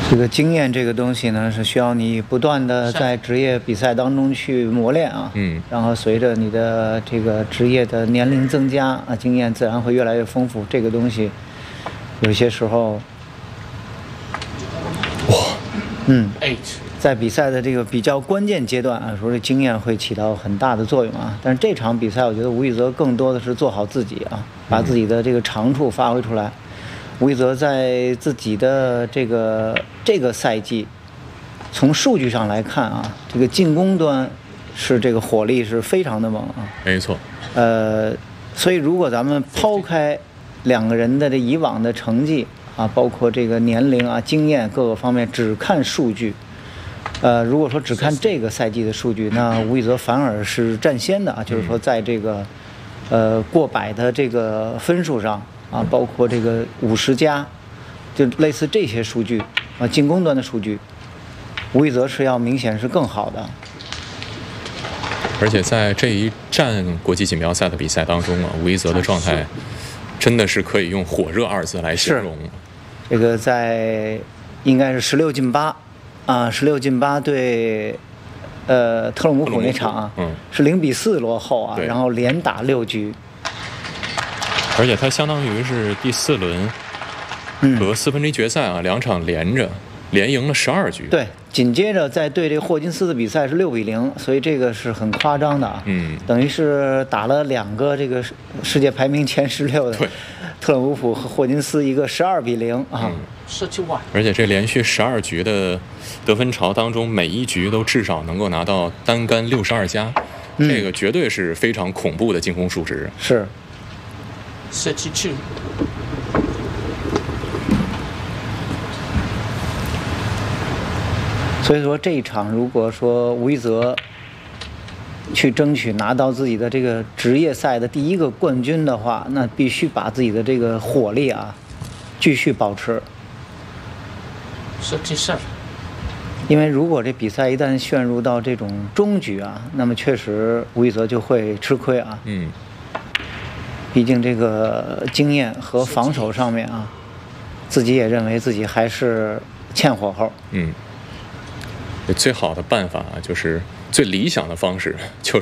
这个经验这个东西呢，是需要你不断的在职业比赛当中去磨练啊。然后随着你的这个职业的年龄增加啊，经验自然会越来越丰富。这个东西有些时候，在比赛的这个比较关键阶段啊，说这经验会起到很大的作用啊。但是这场比赛，我觉得吴宇泽更多的是做好自己啊，把自己的这个长处发挥出来。吴宇泽在自己的这个赛季，从数据上来看啊，这个进攻端是这个火力是非常的猛啊。 没错。 所以如果咱们抛开两个人的这以往的成绩啊，包括这个年龄啊、经验各个方面，只看数据，如果说只看这个赛季的数据，那吴宇泽反而是占先的啊，就是说在这个过百的这个分数上。啊，包括这个50加，就类似这些数据啊，进攻端的数据，吴宇泽是要明显是更好的。 而且在这一站国际锦标赛的比赛当中啊，吴宇泽的状态真的是可以用火热2字来形容。 这个在应该是16进8啊，16进8对特鲁姆普那场啊，是0比4落后啊，然后连打6局。 而且他相当于是第4轮和4分之一决赛啊2场连赢了12局。 对，紧接着再对这个霍金斯的比赛是6比0，所以这个是很夸张的啊。等于是打了2个这个世界排名前16的特鲁姆普和霍金斯，一个12比0啊。 而且这连续12局的得分潮当中，每一局都至少能够拿到单杆62加，这个绝对是非常恐怖的进攻数值。 是。 32。 所以说这一场，如果说吴宇泽去争取拿到自己的这个职业赛的第1个冠军的话，那必须把自己的这个火力啊继续保持。 37。 因为如果这比赛一旦陷入到这种终局啊，那么确实吴宇泽就会吃亏啊。毕竟这个经验和防守上面啊，自己也认为自己还是欠火候。 最好的办法就是最理想的方式，就是